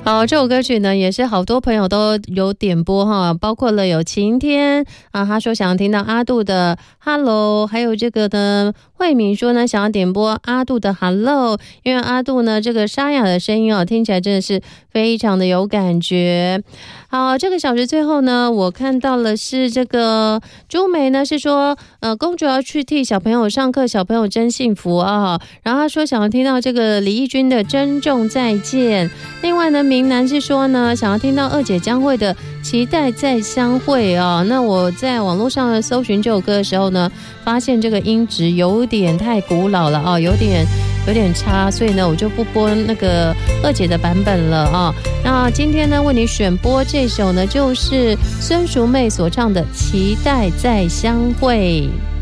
好，这首歌曲呢也是好多朋友都有点播哈，包括了有晴天啊，他说想要听到阿杜的 Hello， 还有这个呢慧敏说呢想要点播阿杜的 Hello， 因为阿杜呢这个沙哑的声音哦，听起来真的是非常的有感觉。好，这个小时最后呢，我看到了是这个朱梅呢是说公主要去替小朋友上课，小朋友真幸福啊。然后他说想要听到这个李翊君的珍重再见。另外呢，明南是说呢想要听到二姐江蕙的期待再相会啊。那我在网络上搜寻这首歌的时候呢，发现这个音质有点太古老了啊，有点差，所以呢我就不播那个二姐的版本了啊。那今天呢为你选播这首呢，就是孙淑媚所唱的《期待再相会》。